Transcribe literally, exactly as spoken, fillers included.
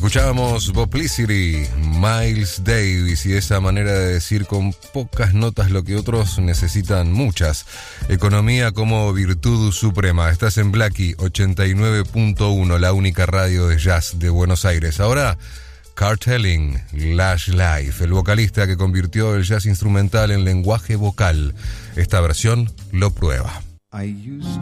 Escuchábamos Publicity, Miles Davis, y esa manera de decir con pocas notas lo que otros necesitan muchas. Economía como virtud suprema. Estás en Blackie ochenta y nueve punto uno, la única radio de jazz de Buenos Aires. Ahora, Cartelling, Lash Life, el vocalista que convirtió el jazz instrumental en lenguaje vocal. Esta versión lo prueba. I used